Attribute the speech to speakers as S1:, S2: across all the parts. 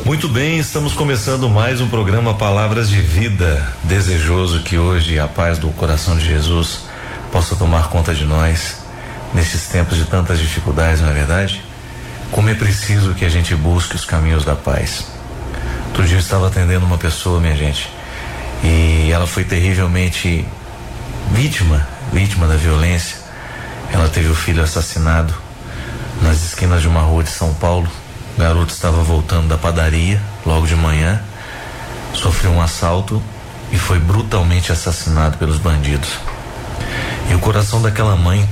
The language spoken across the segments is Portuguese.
S1: Muito bem, estamos começando mais um programa Palavras de Vida. Desejoso que hoje a paz do coração de Jesus possa tomar conta de nós nesses tempos de tantas dificuldades, não é verdade? Como é preciso que a gente busque os caminhos da paz. Outro dia eu estava atendendo uma pessoa, minha gente, e ela foi terrivelmente vítima da violência. Ela teve o filho assassinado nas esquinas de uma rua de São Paulo. O garoto estava voltando da padaria logo de manhã, sofreu um assalto e foi brutalmente assassinado pelos bandidos. E o coração daquela mãe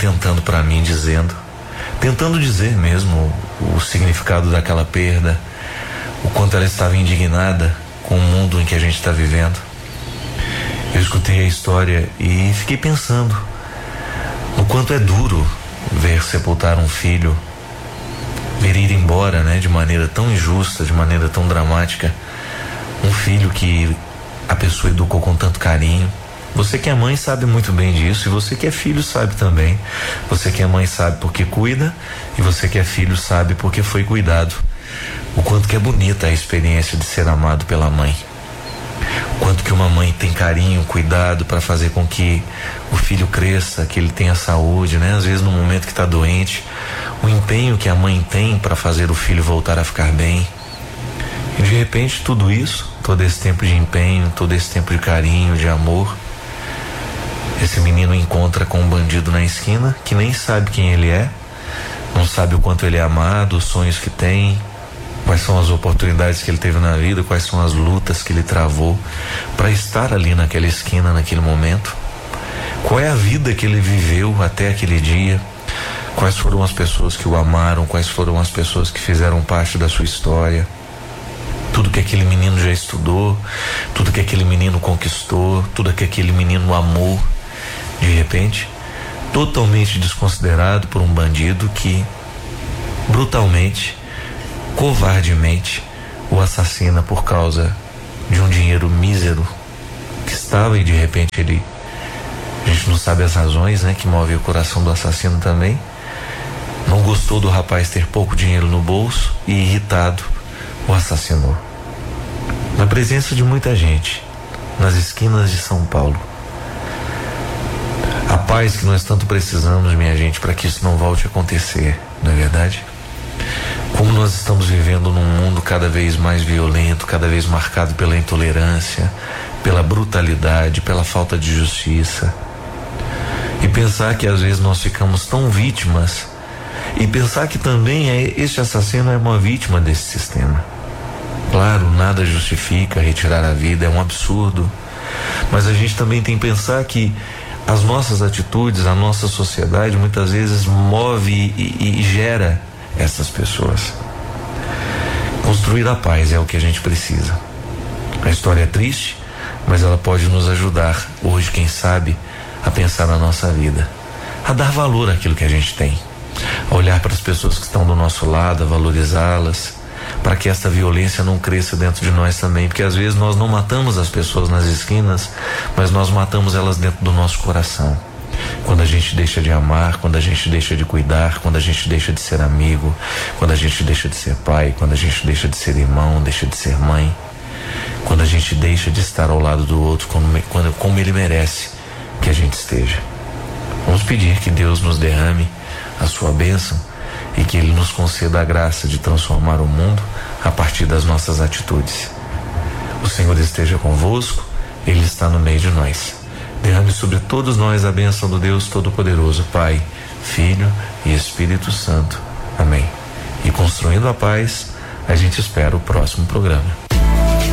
S1: tentando dizer mesmo o significado daquela perda, o quanto ela estava indignada com o mundo em que a gente está vivendo. Eu escutei a história e fiquei pensando no quanto é duro ver sepultar um filho, ver ir embora, né, de maneira tão injusta, de maneira tão dramática, um filho que a pessoa educou com tanto carinho. Você que é mãe sabe muito bem disso, e você que é filho sabe também. Você que é mãe sabe porque cuida, e você que é filho sabe porque foi cuidado. O quanto que é bonita a experiência de ser amado pela mãe. O quanto que uma mãe tem carinho, cuidado para fazer com que o filho cresça, que ele tenha saúde, né? Às vezes no momento que está doente, o empenho que a mãe tem para fazer o filho voltar a ficar bem. E de repente tudo isso, todo esse tempo de empenho, todo esse tempo de carinho, de amor, esse menino encontra com um bandido na esquina que nem sabe quem ele é, não sabe o quanto ele é amado, os sonhos que tem, quais são as oportunidades que ele teve na vida, quais são as lutas que ele travou para estar ali naquela esquina, naquele momento. Qual é a vida que ele viveu até aquele dia? Quais foram as pessoas que o amaram? Quais foram as pessoas que fizeram parte da sua história? Tudo que aquele menino já estudou, tudo que aquele menino conquistou, tudo que aquele menino amou, de repente, totalmente desconsiderado por um bandido que brutalmente, covardemente o assassina por causa de um dinheiro mísero que estava, e de repente a gente não sabe as razões, né, que movem o coração do assassino também. Não gostou do rapaz ter pouco dinheiro no bolso e, irritado, o assassinou. Na presença de muita gente, nas esquinas de São Paulo. A paz que nós tanto precisamos, minha gente, para que isso não volte a acontecer, não é verdade? Como nós estamos vivendo num mundo cada vez mais violento, cada vez marcado pela intolerância, pela brutalidade, pela falta de justiça. E pensar que às vezes nós ficamos tão vítimas, e pensar que também este assassino é uma vítima desse sistema. Claro, nada justifica retirar a vida, é um absurdo, mas a gente também tem que pensar que as nossas atitudes, a nossa sociedade muitas vezes move e gera essas pessoas. Construir a paz é o que a gente precisa. A história é triste, mas ela pode nos ajudar hoje, quem sabe, a pensar na nossa vida, a dar valor àquilo que a gente tem, a olhar para as pessoas que estão do nosso lado, a valorizá-las, para que essa violência não cresça dentro de nós também, porque às vezes nós não matamos as pessoas nas esquinas, mas nós matamos elas dentro do nosso coração. Quando a gente deixa de amar, quando a gente deixa de cuidar, quando a gente deixa de ser amigo, quando a gente deixa de ser pai, quando a gente deixa de ser irmão, deixa de ser mãe, quando a gente deixa de estar ao lado do outro como ele merece que a gente esteja. Vamos pedir que Deus nos derrame a sua bênção e que Ele nos conceda a graça de transformar o mundo a partir das nossas atitudes. O Senhor esteja convosco, Ele está no meio de nós. Derrame sobre todos nós a bênção do Deus Todo-Poderoso, Pai, Filho e Espírito Santo. Amém. E construindo a paz, a gente espera o próximo programa.